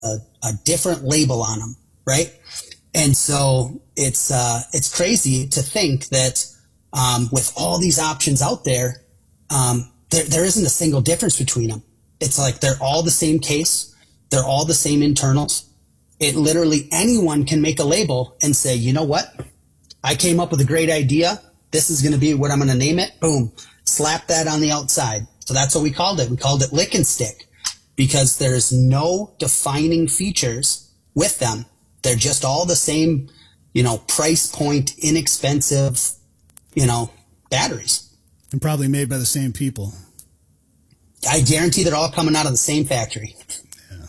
a different label on them, right? And so it's crazy to think that with all these options out there, there isn't a single difference between them. It's like they're all the same case. They're all the same internals. It literally, anyone can make a label and say, you know what? I came up with a great idea. This is going to be what I'm going to name it. Boom. Slap that on the outside. So that's what we called it. We called it Lick and Stick because there's no defining features with them. They're just all the same, price point, inexpensive, batteries. And probably made by the same people. I guarantee they're all coming out of the same factory. Yeah.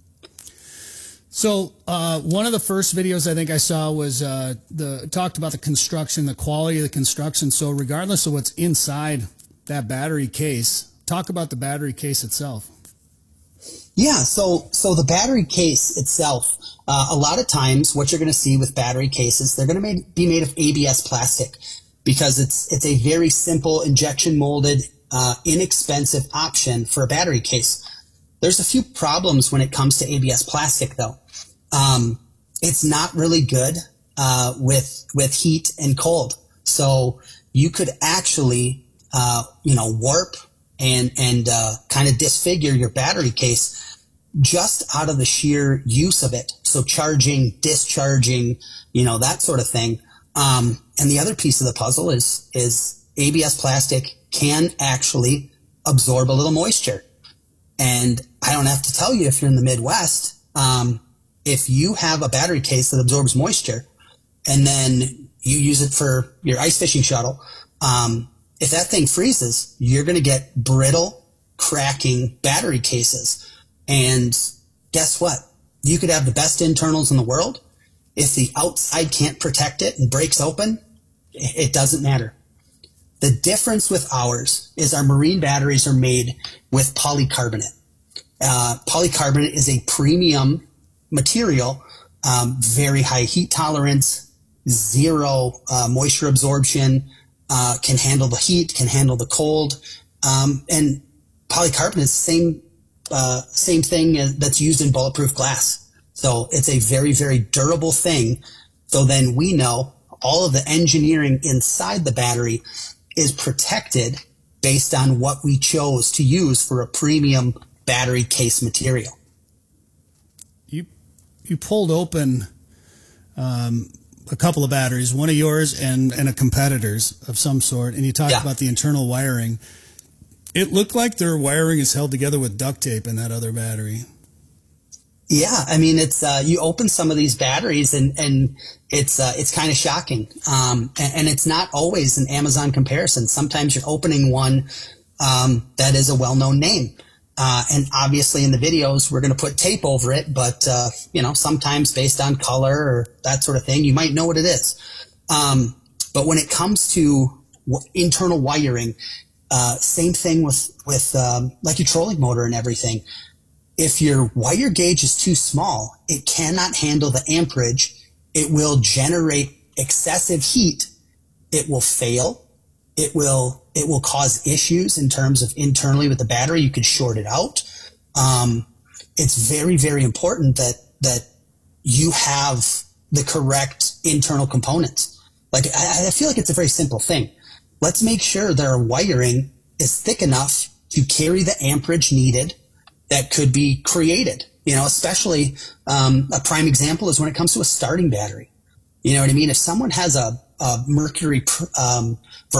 So one of the first videos I think I saw was talked about the construction, the quality of the construction. So regardless of what's inside that battery case, talk about the battery case itself. Yeah, so the battery case itself, a lot of times what you're going to see with battery cases, they're going to be made of ABS plastic because it's a very simple injection molded, inexpensive option for a battery case. There's a few problems when it comes to ABS plastic though. It's not really good with heat and cold. So you could actually warp and kind of disfigure your battery case just out of the sheer use of it. So charging, discharging, that sort of thing. And the other piece of the puzzle is ABS plastic can actually absorb a little moisture. And I don't have to tell you, if you're in the Midwest, if you have a battery case that absorbs moisture and then you use it for your ice fishing shuttle, if that thing freezes, you're going to get brittle, cracking battery cases. And guess what? You could have the best internals in the world. If the outside can't protect it and breaks open, it doesn't matter. The difference with ours is our marine batteries are made with polycarbonate. Polycarbonate is a premium material, very high heat tolerance, zero moisture absorption, can handle the heat, can handle the cold. And polycarbonate is the same thing that's used in bulletproof glass. So it's a very, very durable thing. So then we know all of the engineering inside the battery is protected based on what we chose to use for a premium battery case material. You pulled open a couple of batteries, one of yours and a competitor's of some sort, and you talked about the internal wiring. It looked like their wiring is held together with duct tape in that other battery. Yeah, I mean, it's you open some of these batteries and it's kind of shocking. And it's not always an Amazon comparison. Sometimes you're opening one that is a well-known name. And obviously in the videos we're going to put tape over it, but sometimes based on color or that sort of thing, you might know what it is. But when it comes to internal wiring, same thing with like your trolling motor and everything. If your wire gauge is too small, it cannot handle the amperage. It will generate excessive heat. It will fail. It will cause issues in terms of internally with the battery. You could short it out. It's very, very important that you have the correct internal components. Like I feel like it's a very simple thing. Let's make sure that our wiring is thick enough to carry the amperage needed that could be created. Especially a prime example is when it comes to a starting battery. You know what I mean? If someone has a Mercury Verado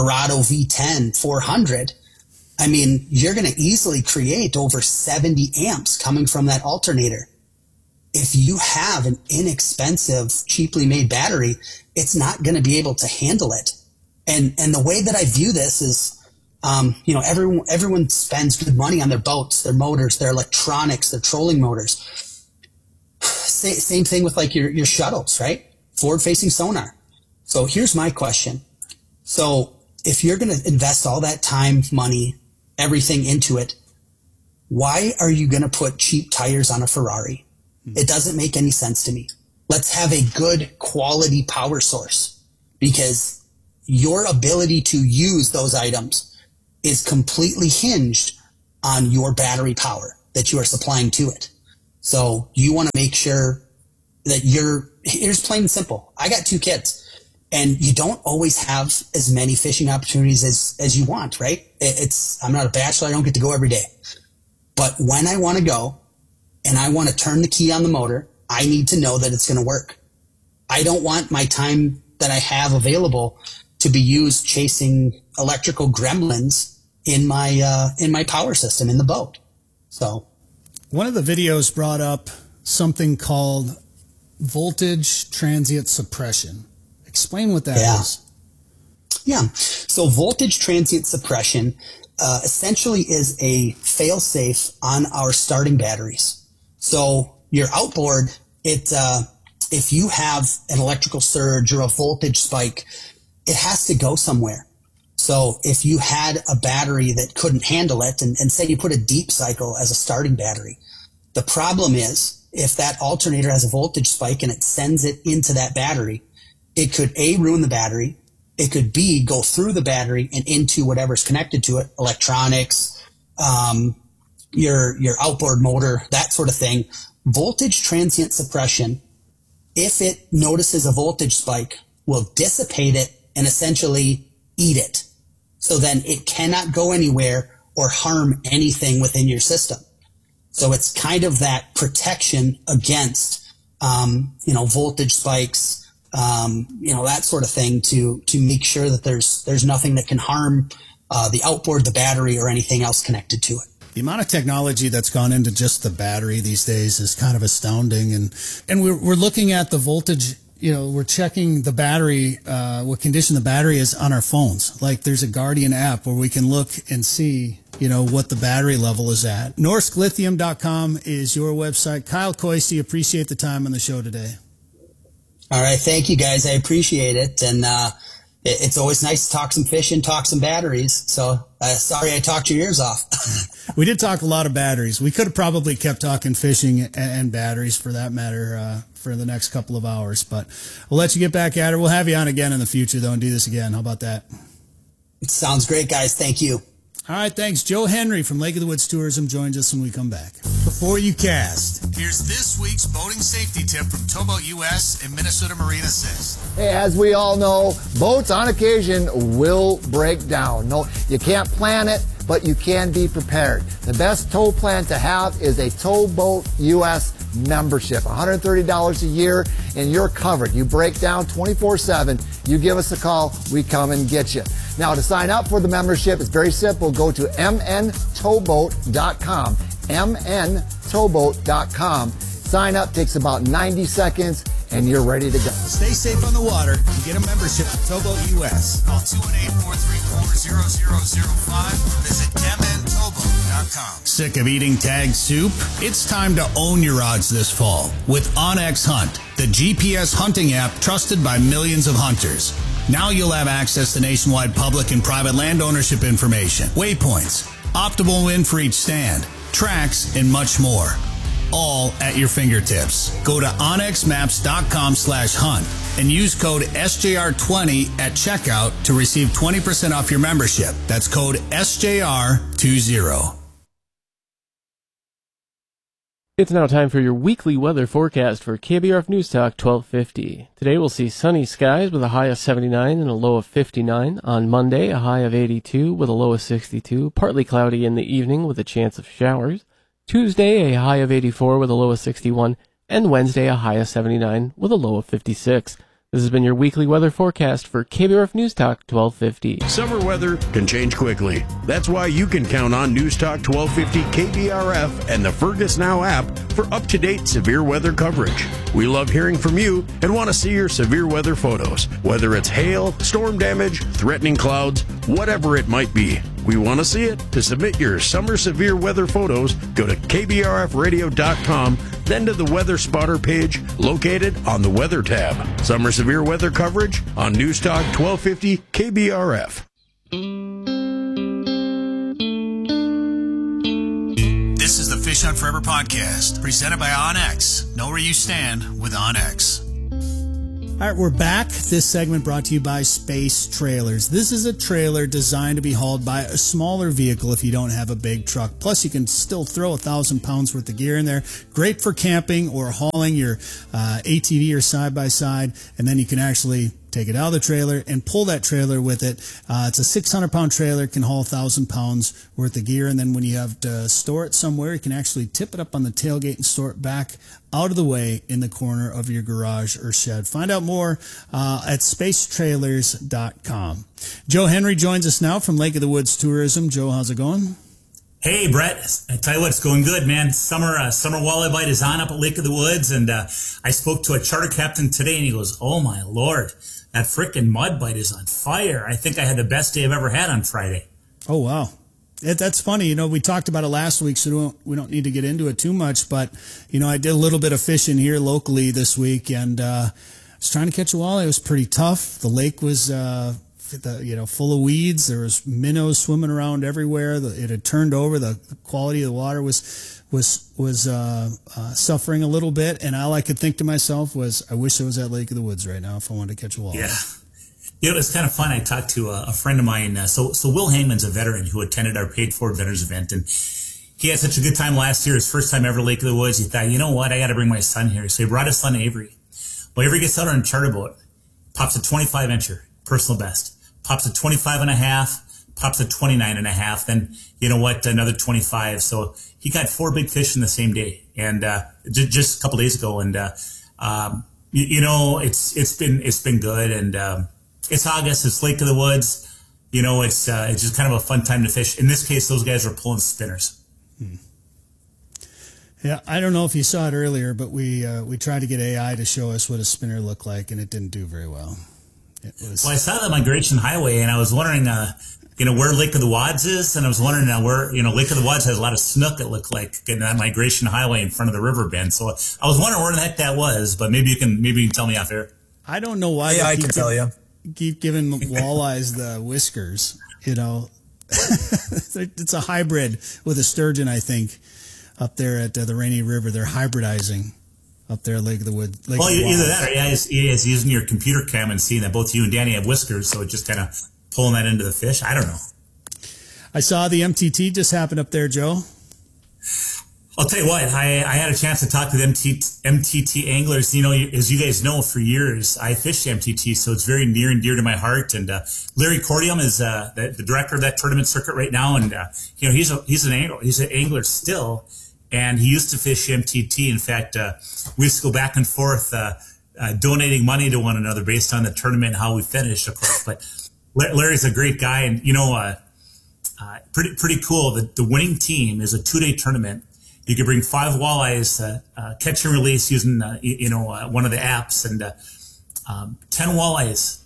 V10 400, I mean, you're going to easily create over 70 amps coming from that alternator. If you have an inexpensive, cheaply made battery, it's not going to be able to handle it. And the way that I view this is, everyone spends good money on their boats, their motors, their electronics, their trolling motors. Same thing with like your shuttles, right? Forward-facing sonar. So here's my question. So if you're going to invest all that time, money, everything into it, why are you going to put cheap tires on a Ferrari? It doesn't make any sense to me. Let's have a good quality power source, because your ability to use those items is completely hinged on your battery power that you are supplying to it. So you want to make sure that here's plain and simple. I got 2 kids. And you don't always have as many fishing opportunities as you want, right? I'm not a bachelor. I don't get to go every day. But when I want to go and I want to turn the key on the motor, I need to know that it's going to work. I don't want my time that I have available to be used chasing electrical gremlins in my power system in the boat. So one of the videos brought up something called voltage transient suppression. Explain what that is. Yeah. So voltage transient suppression essentially is a fail-safe on our starting batteries. So your outboard, if you have an electrical surge or a voltage spike, it has to go somewhere. So if you had a battery that couldn't handle it, and say you put a deep cycle as a starting battery, the problem is if that alternator has a voltage spike and it sends it into that battery, it could A, ruin the battery. It could B, go through the battery and into whatever's connected to it, electronics, your outboard motor, that sort of thing. Voltage transient suppression, if it notices a voltage spike, will dissipate it and essentially eat it. So then it cannot go anywhere or harm anything within your system. So it's kind of that protection against, voltage spikes, that sort of thing to make sure that there's nothing that can harm the outboard, the battery, or anything else connected to it. The amount of technology that's gone into just the battery these days is kind of astounding. And we're looking at the voltage, we're checking the battery, what condition the battery is on our phones. Like there's a Guardian app where we can look and see, what the battery level is at. NorskLithium.com is your website. Kyle Koiste, appreciate the time on the show today. All right. Thank you, guys. I appreciate it. And it's always nice to talk some fishing, talk some batteries. So sorry I talked your ears off. We did talk a lot of batteries. We could have probably kept talking fishing and batteries for that matter for the next couple of hours. But we'll let you get back at it. We'll have you on again in the future, though, and do this again. How about that? It sounds great, guys. Thank you. All right, thanks. Joe Henry from Lake of the Woods Tourism joins us when we come back. Before you cast, here's this week's boating safety tip from Towboat US and Minnesota Marine Assist. Hey, as we all know, boats on occasion will break down. No, you can't plan it, but you can be prepared. The best tow plan to have is a Towboat US membership. $130 a year, and you're covered. You break down 24/7. You give us a call, we come and get you. Now, to sign up for the membership, it's very simple. Go to mntowboat.com. mntowboat.com. Sign up, takes about 90 seconds, and you're ready to go. Stay safe on the water and get a membership at Towboat US. Call 218-434-0005 or visit mntowboat.com. Sick of eating tagged soup? It's time to own your odds this fall with OnX Hunt, the GPS hunting app trusted by millions of hunters. Now you'll have access to nationwide public and private land ownership information, waypoints, optimal wind for each stand, tracks, and much more. All at your fingertips. Go to onxmaps.com/hunt and use code SJR20 at checkout to receive 20% off your membership. That's code SJR20. It's now time for your weekly weather forecast for KBRF News Talk 1250. Today we'll see sunny skies with a high of 79 and a low of 59. On Monday, a high of 82 with a low of 62. Partly cloudy in the evening with a chance of showers. Tuesday, a high of 84 with a low of 61. And Wednesday, a high of 79 with a low of 56. This has been your weekly weather forecast for KBRF News Talk 1250. Summer weather can change quickly. That's why you can count on News Talk 1250 KBRF and the Fergus Now app for up-to-date severe weather coverage. We love hearing from you and want to see your severe weather photos, whether it's hail, storm damage, threatening clouds, whatever it might be. We want to see it. To submit your summer severe weather photos, go to kbrfradio.com, then to the Weather Spotter page located on the Weather tab. Summer severe weather coverage on News Talk 1250 KBRF. This is the Fish Hunt Forever podcast, presented by OnX. Know where you stand with OnX. All right, we're back. This segment brought to you by Space Trailers. This is a trailer designed to be hauled by a smaller vehicle if you don't have a big truck. Plus, you can still throw 1,000 pounds worth of gear in there. Great for camping or hauling your ATV or side-by-side, and then you can actually take it out of the trailer and pull that trailer with it. It's a 600-pound trailer, can haul 1,000 pounds worth of gear, and then when you have to store it somewhere, you can actually tip it up on the tailgate and store it back out of the way in the corner of your garage or shed. Find out more at spacetrailers.com. Joe Henry joins us now from Lake of the Woods Tourism. Joe, how's it going? Hey, Brett. I tell you what, it's going good, man. Summer walleye bite is on up at Lake of the Woods, and I spoke to a charter captain today, and he goes, "Oh my Lord, that frickin' mud bite is on fire. I think I had the best day I've ever had on Friday." Oh, wow. That's funny. You know, we talked about it last week, so we don't need to get into it too much. But, you know, I did a little bit of fishing here locally this week, and I was trying to catch a walleye. It was pretty tough. The lake was, full of weeds. There was minnows swimming around everywhere. It had turned over. The quality of the water was suffering a little bit. And all I could think to myself was, I wish I was at Lake of the Woods right now if I wanted to catch a walleye. Yeah. It was kind of fun. I talked to a friend of mine. So Will Hangman's a veteran who attended our paid forward veterans event, and he had such a good time last year. His first time ever at Lake of the Woods. He thought, you know what? I got to bring my son here. So he brought his son Avery. Well, Avery gets out on a charter boat, pops a 25-incher, personal best, pops a 25.5, pops a 29.5. Then you know what? Another 25. So he got 4 big fish in the same day, and just a couple days ago. And it's been good, and it's August. It's Lake of the Woods. You know, it's just kind of a fun time to fish. In this case, those guys are pulling spinners. Yeah, I don't know if you saw it earlier, but we tried to get AI to show us what a spinner looked like, and it didn't do very well. Well, I saw the Migration Highway, and I was wondering, where Lake of the Wads is, and I was wondering where, Lake of the Wads has a lot of snook that look like getting that Migration Highway in front of the river bend. So I was wondering where the heck that was, but maybe you can tell me off air. I don't know why. Yeah, I can tell you. Keep giving walleyes the whiskers, you know. It's a hybrid with a sturgeon, I think, up there at the Rainy River. They're hybridizing up there at Lake of the Woods. Well, either that or he's using your computer cam and seeing that both you and Danny have whiskers, so it just kind of pulling that into the fish. I don't know. I saw the MTT just happen up there, Joe. I'll tell you what, I had a chance to talk to the MTT anglers. You know, as you guys know, for years, I fished MTT, so it's very near and dear to my heart. And Larry Cordium is the director of that tournament circuit right now. And, he's an angler. He's an angler still, and he used to fish MTT. In fact, we used to go back and forth donating money to one another based on the tournament and how we finished, of course. But Larry's a great guy, and, pretty cool. The winning team is a 2-day tournament. You can bring 5 walleyes, catch and release using, one of the apps, and 10 walleyes,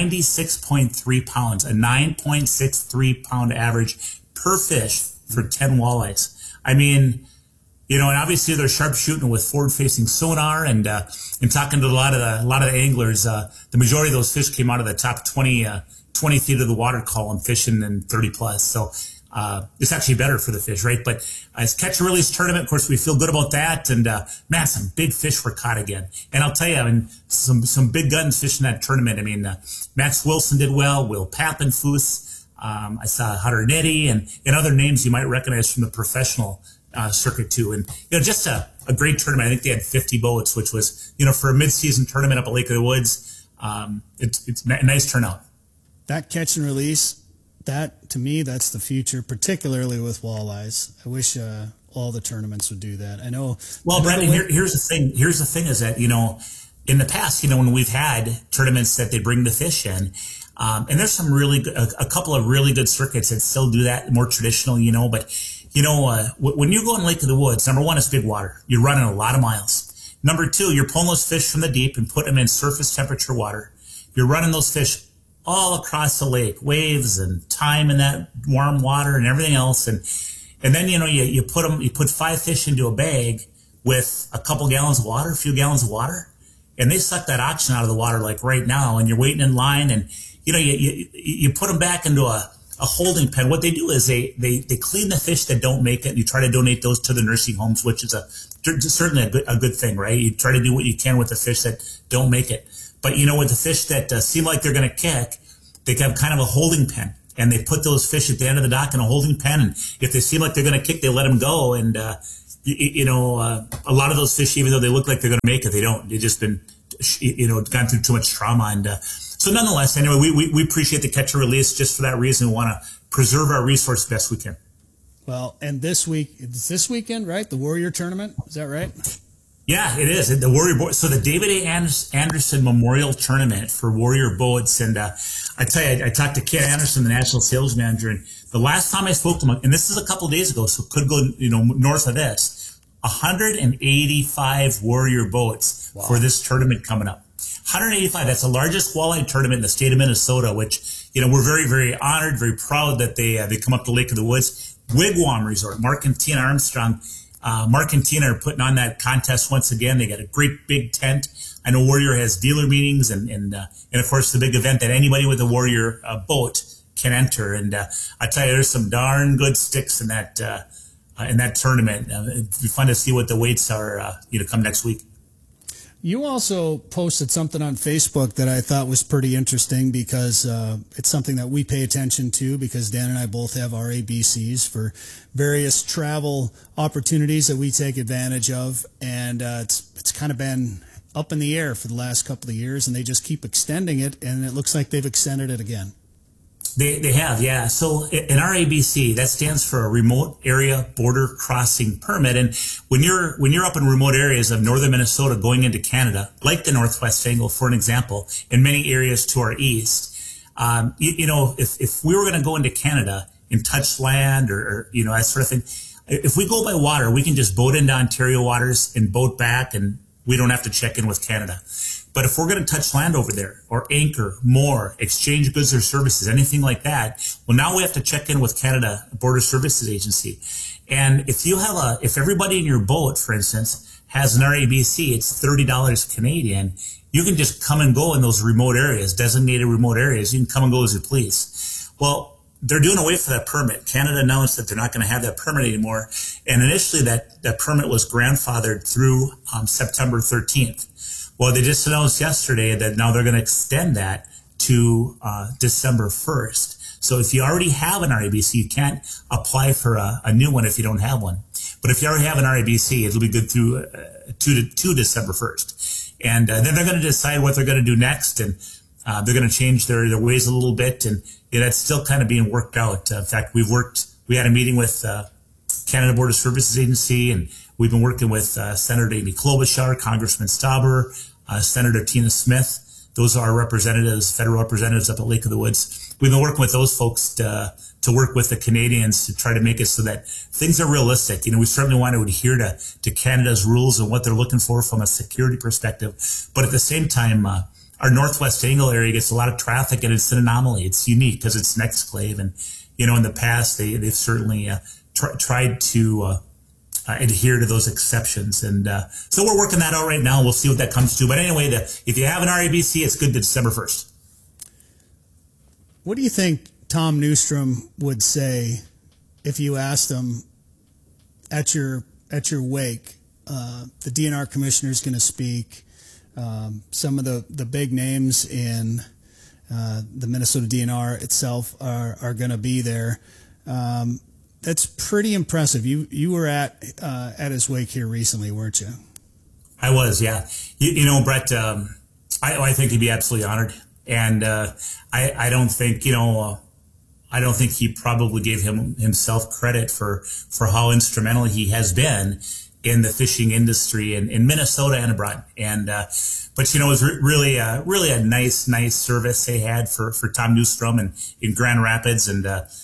96.3 pounds, a 9.63 pound average per fish for 10 walleyes. I mean, and obviously they're sharpshooting with forward-facing sonar, and talking to a lot of the anglers, the majority of those fish came out of the top 20 feet of the water column, fishing in 30 plus. So. It's actually better for the fish, right? But as catch and release tournament, of course, we feel good about that. And, man, some big fish were caught again. And I'll tell you, some big guns fishing that tournament. Max Wilson did well, Will Pappenfuss. I saw Hunter Nettie and other names you might recognize from the professional, circuit too. And, just a great tournament. I think they had 50 boats, which was, for a mid-season tournament up at Lake of the Woods. It's a nice turnout. That catch and release. That, to me, that's the future, particularly with walleyes. I wish all the tournaments would do that. I know. Well, Brandon, here's the thing. Here's the thing is that, in the past, when we've had tournaments that they bring the fish in, and there's some a couple of really good circuits that still do that, more traditional, but, when you go in Lake of the Woods, number one, it's big water. You're running a lot of miles. Number two, you're pulling those fish from the deep and putting them in surface temperature water. You're running those fish all across the lake, waves and time in that warm water and everything else. And then, you put 5 fish into a bag with a couple gallons of water, a few gallons of water, and they suck that oxygen out of the water like right now, and you're waiting in line, and, you put them back into a holding pen. What they do is they clean the fish that don't make it, and you try to donate those to the nursing homes, which is certainly a good thing, right? You try to do what you can with the fish that don't make it. But, with the fish that seem like they're going to kick, they have kind of a holding pen. And they put those fish at the end of the dock in a holding pen. And if they seem like they're going to kick, they let them go. And, a lot of those fish, even though they look like they're going to make it, they don't. They've just been, gone through too much trauma. And so nonetheless, anyway, we appreciate the catch and release. Just for that reason, we want to preserve our resource best we can. Well, and this weekend, right? The Warrior Tournament. Is that right? Yeah, it is. The Warrior Boat. So the David A. Anderson Memorial Tournament for Warrior Boats. And I tell you, I talked to Ken Anderson, the national sales manager, and the last time I spoke to him, and this is a couple of days ago, so it could go north of this, 185 Warrior Boats for this tournament coming up. 185. That's the largest walleye tournament in the state of Minnesota, which, we're very, very honored, very proud that they come up to Lake of the Woods. Wigwam Resort, Mark and Tina Armstrong. Mark and Tina are putting on that contest once again. They got a great big tent. I know Warrior has dealer meetings and of course the big event that anybody with a Warrior boat can enter. And I tell you, there's some darn good sticks in that tournament. It'd be fun to see what the weights are, come next week. You also posted something on Facebook that I thought was pretty interesting because it's something that we pay attention to because Dan and I both have our ABCs for various travel opportunities that we take advantage of. And it's kind of been up in the air for the last couple of years, and they just keep extending it, and it looks like they've extended it again. They have, yeah. So in our ABC, that stands for a Remote Area Border Crossing Permit. And when you're up in remote areas of northern Minnesota going into Canada, like the Northwest Angle, for an example, in many areas to our east, if we were going to go into Canada and touch land or that sort of thing, if we go by water, we can just boat into Ontario waters and boat back, and we don't have to check in with Canada. But if we're going to touch land over there or anchor, moor, exchange goods or services, anything like that, well, now we have to check in with Canada Border Services Agency. And if everybody in your boat, for instance, has an RABC, it's $30 Canadian. You can just come and go in those remote areas, designated remote areas. You can come and go as you please. Well, they're doing away for that permit. Canada announced that they're not going to have that permit anymore. And initially that permit was grandfathered through September 13th. Well, they just announced yesterday that now they're going to extend that to December 1st. So if you already have an RABC, you can't apply for a new one if you don't have one. But if you already have an RABC, it'll be good through to December 1st. And then they're going to decide what they're going to do next, and they're going to change their ways a little bit. And that's still kind of being worked out. In fact, we had a meeting with Canada Border Services Agency, and we've been working with Senator Amy Klobuchar, Congressman Stauber, Senator Tina Smith. Those are our representatives, federal representatives up at Lake of the Woods. We've been working with those folks to work with the Canadians to try to make it so that things are realistic. We certainly want to adhere to Canada's rules and what they're looking for from a security perspective. But at the same time, our Northwest Angle area gets a lot of traffic, and it's an anomaly. It's unique because it's an exclave. And, in the past, they've certainly tried to adhere to those exceptions. And so we're working that out right now. We'll see what that comes to. But anyway, if you have an RABC, it's good to December 1st. What do you think Tom Newstrom would say if you asked him at your wake, the DNR commissioner is going to speak, some of the big names in the Minnesota DNR itself are going to be there. That's pretty impressive. You were at his wake here recently, weren't you? I was, yeah. Brett, I think he'd be absolutely honored, and I don't think I don't think he probably gave himself credit for how instrumental he has been in the fishing industry in Minnesota and abroad. And but it was really a nice service they had for Tom Newstrom and in Grand Rapids, and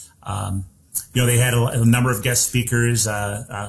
they had a number of guest speakers. The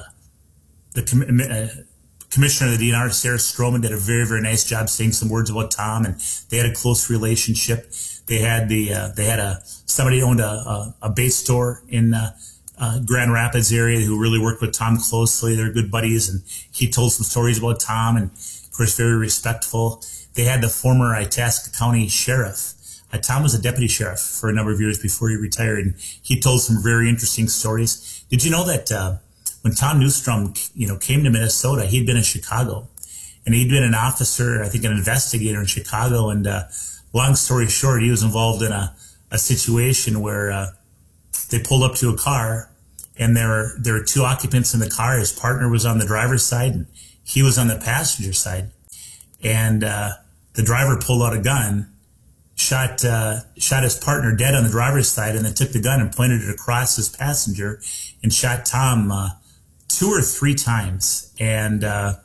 commissioner of the DNR, Sarah Stroman, did a very, very nice job saying some words about Tom, and they had a close relationship. They had somebody owned a bait store in Grand Rapids area who really worked with Tom closely. They're good buddies, and he told some stories about Tom, and of course very respectful. They had the former Itasca County sheriff. Tom was a deputy sheriff for a number of years before he retired, and he told some very interesting stories. Did you know that when Tom Newstrom, came to Minnesota, he'd been in Chicago, And he'd been an officer, I think an investigator in Chicago. And long story short, he was involved in a situation where they pulled up to a car, and there were two occupants in the car. His partner was on the driver's side, and he was on the passenger side. And the driver pulled out a gun, shot his partner dead on the driver's side, and then took the gun and pointed it across his passenger and shot Tom 2 or 3 times. And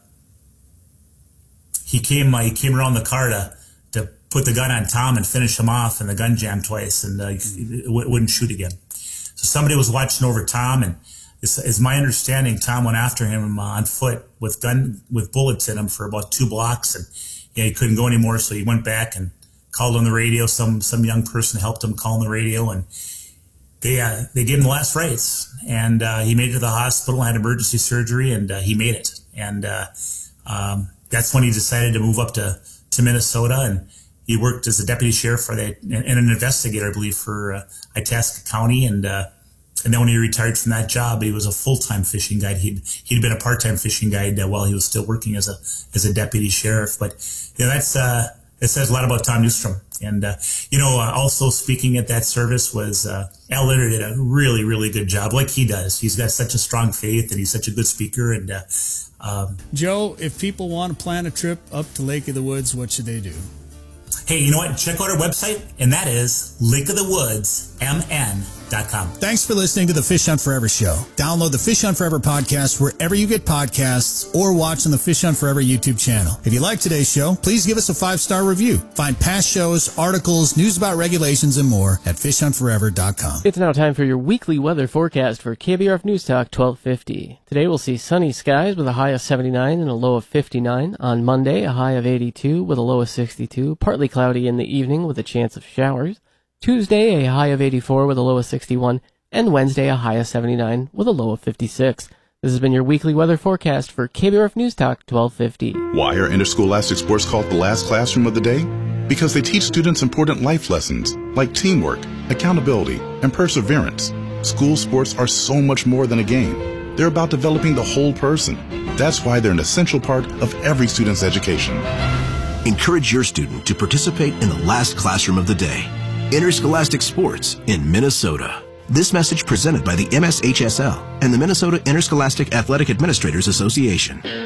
he came around the car to put the gun on Tom and finish him off, and the gun jammed twice, and wouldn't shoot again. So somebody was watching over Tom, and is my understanding, Tom went after him on foot with bullets in him for about 2 blocks, and he couldn't go anymore, so he went back and called on the radio. Some young person helped him call on the radio, and they gave him the last rites, and he made it to the hospital, had emergency surgery, and he made it. And that's when he decided to move up to Minnesota, and he worked as a deputy sheriff and an investigator, I believe, for Itasca County, and then when he retired from that job, he was a full-time fishing guide. He'd been a part-time fishing guide while he was still working as a deputy sheriff. But it says a lot about Tom Newstrom. And also speaking at that service was Al Leonard did a really, really good job, like he does. He's got such a strong faith, and he's such a good speaker. And Joe, if people want to plan a trip up to Lake of the Woods, what should they do? Hey, you know what? Check out our website, and that is lakeofthewoodsmn.com. Thanks for listening to the Fish Hunt Forever show. Download the Fish Hunt Forever podcast wherever you get podcasts, or watch on the Fish Hunt Forever YouTube channel. If you like today's show, please give us a 5-star review. Find past shows, articles, news about regulations, and more at fishhuntforever.com. It's now time for your weekly weather forecast for KBRF News Talk 1250. Today we'll see sunny skies with a high of 79 and a low of 59. On Monday, a high of 82 with a low of 62. Partly cloudy in the evening with a chance of showers. Tuesday, a high of 84 with a low of 61. And Wednesday, a high of 79 with a low of 56. This has been your weekly weather forecast for KBRF News Talk 1250. Why are interscholastic sports called the last classroom of the day? Because they teach students important life lessons like teamwork, accountability, and perseverance. School sports are so much more than a game. They're about developing the whole person. That's why they're an essential part of every student's education. Encourage your student to participate in the last classroom of the day. Interscholastic sports in Minnesota. This message presented by the MSHSL and the Minnesota Interscholastic Athletic Administrators Association.